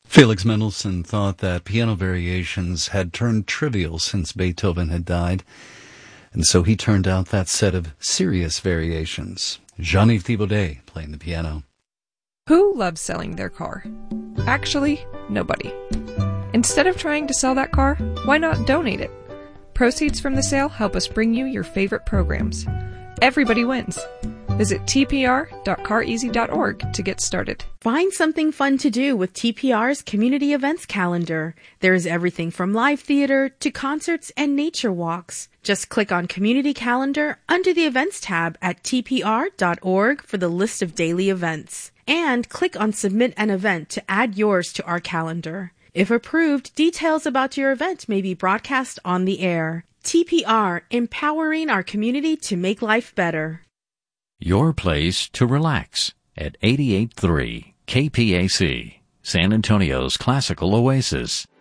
Felix Mendelssohn thought that piano variations had turned trivial since Beethoven had died, and so he turned out that set of serious variations. Jean-Yves Thibaudet playing the piano. Who loves selling their car? Actually, nobody. Instead of trying to sell that car, why not donate it? Proceeds from the sale help us bring you your favorite programs. Everybody wins. Visit tpr.careasy.org to get started. Find something fun to do with TPR's community events calendar. There is everything from live theater to concerts and nature walks. Just click on Community Calendar under the Events tab at tpr.org for the list of daily events. And click on Submit an Event to add yours to our calendar. If approved, details about your event may be broadcast on the air. TPR, empowering our community to make life better. Your place to relax at 88.3 KPAC, San Antonio's classical oasis.